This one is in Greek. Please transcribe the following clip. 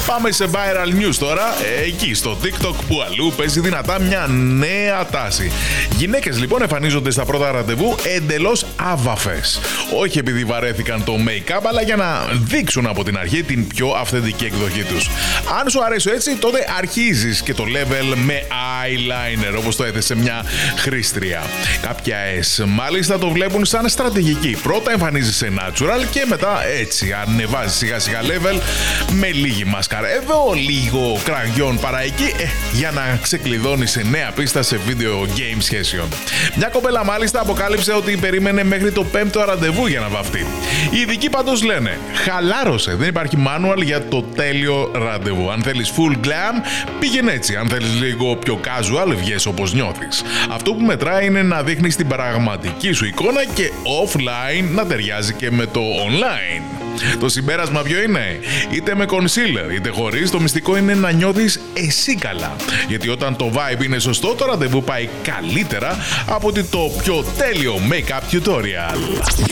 Πάμε σε viral news τώρα, εκεί στο TikTok που αλλού παίζει δυνατά μια νέα τάση. Γυναίκες λοιπόν εμφανίζονται στα πρώτα ραντεβού εντελώς άβαφες. Όχι επειδή βαρέθηκαν το make-up, αλλά για να δείξουν από την αρχή την πιο αυθεντική εκδοχή τους. Αν σου αρέσει έτσι, τότε αρχίζεις και το level με eyeliner, όπως το έθεσε μια χρήστρια. Κάποιες μάλιστα το βλέπουν σαν στρατηγική. Πρώτα εμφανίζεσαι natural και μετά έτσι ανεβάζεις σιγά σιγά level με λίγη μάσκαρα εδώ, λίγο κραγιόν παρά εκεί, για να ξεκλειδώνεις σε νέα πίστα σε video game σχέσεων. Μια κοπέλα μάλιστα αποκάλυψε ότι περίμενε μέχρι το 5ο ραντεβού για να βαφτεί. Οι ειδικοί πάντως λένε, χαλάρωσε, δεν υπάρχει manual για το τέλειο ραντεβού. Αν θέλεις full glam, πήγαινε έτσι. Αν θέλεις λίγο πιο casual, βγες όπως νιώθεις. Αυτό που μετράει είναι να δείχνεις την πραγματική σου εικόνα και offline να ταιριάζει και με το online. Το συμπέρασμα ποιο είναι? Είτε με concealer είτε χωρίς, το μυστικό είναι να νιώθεις εσύ καλά. Γιατί όταν το vibe είναι σωστό, το ραντεβού πάει καλύτερα από ότι το πιο τέλειο make-up tutorial.